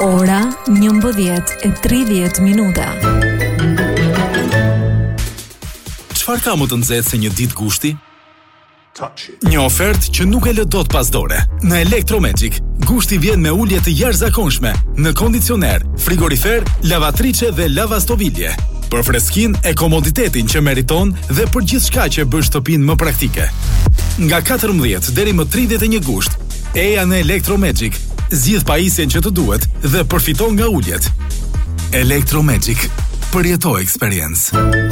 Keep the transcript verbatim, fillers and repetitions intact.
Ora njëmbëdhjetë e tridhjetë minuta. Çfarë ka më të nxehtë se një ditë gushti? Një ofertë që nuk e lë dot pas dore. Në Electromagic, gushti vjen me ulje të jashtëzakonshme në kondicioner, frigorifer, lavatriçe dhe lavastovilje. Për freskinë e komoditetin që meriton dhe për gjithçka që bën shtëpinë më praktike. Nga katërmbëdhjetë deri më tridhjetë e një gusht, eja në Electromagic zgjidh pajisjen që të duhet dhe përfiton nga uljet. Electromagic, përjeto experience.